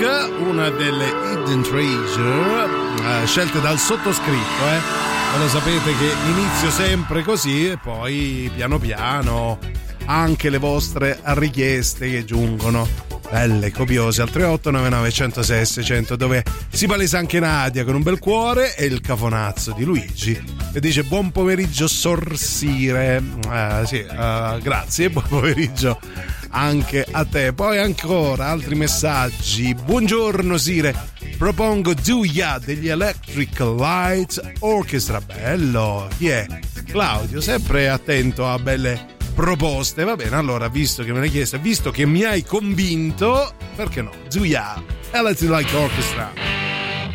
Dusk, una delle Hidden Treasure scelte dal sottoscritto, Ve lo sapete che inizio sempre così e poi piano piano anche le vostre richieste che giungono belle, copiose al 3899 106 600, dove si palesa anche Nadia con un bel cuore e il cafonazzo di Luigi che dice buon pomeriggio Sorsire. Grazie, buon pomeriggio anche a te. Poi ancora altri messaggi. Buongiorno Sire, propongo Do Ya degli Electric Light Orchestra. Bello, chi è? Claudio, sempre attento a belle proposte. Va bene, allora, visto che me l'hai chiesto, visto che mi hai convinto, perché no? Do Ya, Electric Light Orchestra.